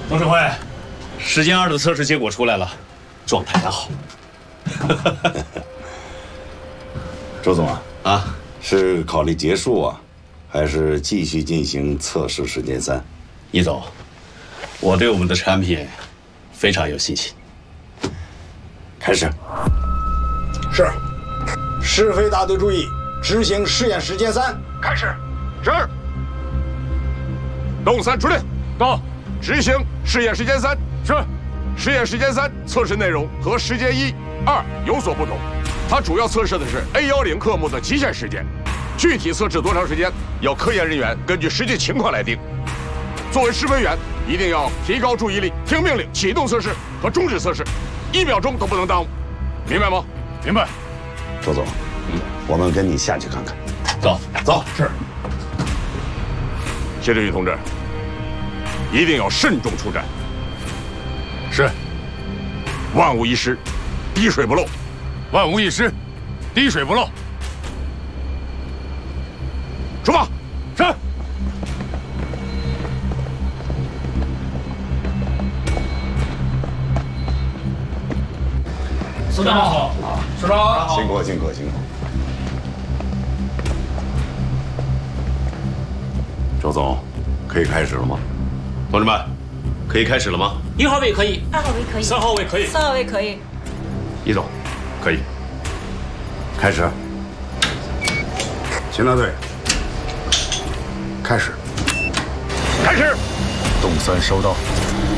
董指挥，时间2的测试结果出来了，状态良好。 周总啊， 是考虑结束啊，还是继续进行测试时间3？ 易总，我对我们的产品非常有信心。 开始。 是。试飞大队注意，执行试验时间3，开始。 是。动3出列。 到。 执行试验时间3。 是。 试验时间3测试内容和时间1、2有所不同，它主要测试的是 A10科目的极限时间，具体测试多长时间要科研人员根据实际情况来定。作为试飞员，一定要提高注意力，听命令启动测试和终止测试，1秒钟都不能耽误，明白吗？ 明白。 周总，我们跟你下去看看。 走。 是。 谢振宇同志，一定要慎重出战。 是。 万无一失，滴水不漏。 万无一失，滴水不漏。 出发。 是。 所长好，所长好， 辛苦。周总，可以开始了吗？ 同志们，可以开始了吗 ？1号位可以 ，2号位可以 ，3号位可以 ，4号位可以。 易总，可以。 开始。 秦大队，开始。 开始。 动3收到。